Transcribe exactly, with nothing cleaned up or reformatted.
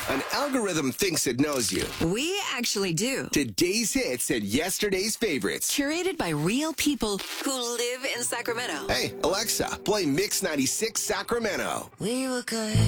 An algorithm thinks it knows you. We actually do. Today's hits and yesterday's favorites. Curated by real people who live in Sacramento. Hey, Alexa, play Mix ninety-six Sacramento. We were good.